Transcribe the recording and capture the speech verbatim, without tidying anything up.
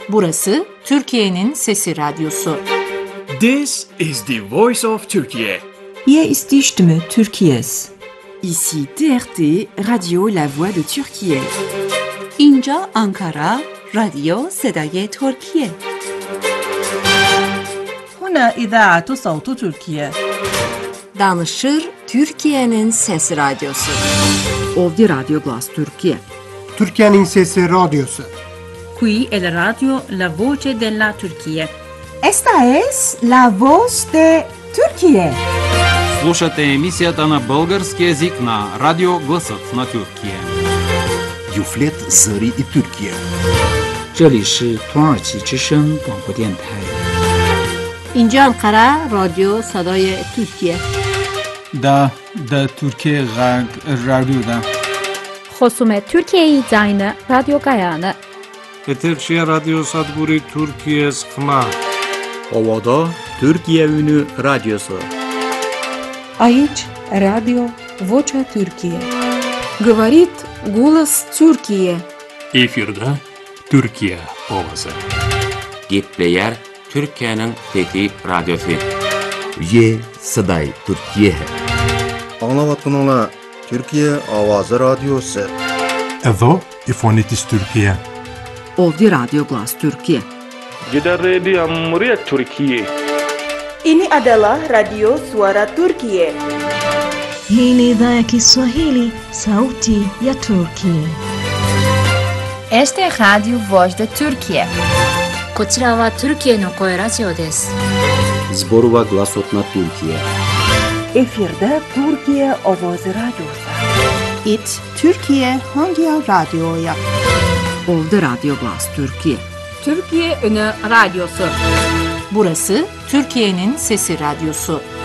Burası Türkiye'nin Sesi Radyosu. This is the voice of Turkey. Hier ist die Stimme Türkiye's. Ici T R T, Radio La Voix de Türkiye. اینجا آنکارا، رادیو صدای ترکیه. هنا إذاعة صوت تركيا. Danışır Türkiye'nin Sesi Radyosu. Ovdje Radio Glas Türkiye. Türkiye'nin Sesi Radyosu. Qui è la radio La Voce della Turchia. Esta es la voz de Türkiye. Слушате емисията на български език на Радио Гласът на Türkiye. Юфлет Зари и Türkiye. 这里是土耳其之声广播电台。 اینجا انقره رادیو صدای ترکیه. دا دا ترکیه غرب رادیو دا. خصوم ترکیه زاین رادیو گایانه. Eterşehir Radyo Sadburi Türkiye Sıkma. Ovada Türkiye Ünü Radyosu. Aici Radio Vocea Türkiye. Говорит голос Türkiye. Efirde Türkiye Ovası. Gitleyer Türkiye'nin Fethi Radyosu. Ye Saday Türkiye. Anlavatkanlar Türkiye Avazı Radyosu. Edo İfonitis Türkiye. Ovdje Radio Glas Türkiye. Gida Radio Amuriya Türkiye. Ini adalah Radio Suara Turkiye. Hii ni idhaa ya Kiswahili, sauti ya Turkiye. Este es Radio Voz de Turkiye. こちらはトルキエの声ラジオです。 Zborova Glasot na Türkiye. Efirde Türkiye Avazı Radyosu. It Türkiye Hangi Radyo'ya? Ovdje Radio Glas Türkiye. Türkiye Ünü Radyosu. Burası Türkiye'nin Sesi Radyosu.